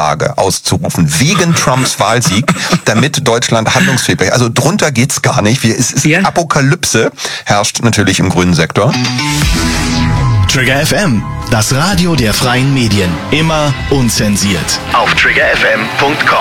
Notlage auszurufen wegen Trumps Wahlsieg, damit Deutschland handlungsfähig ist. Also drunter geht's gar nicht. Es ist Apokalypse, herrscht natürlich im grünen Sektor. Trigger FM, das Radio der freien Medien. Immer unzensiert. Auf triggerfm.com.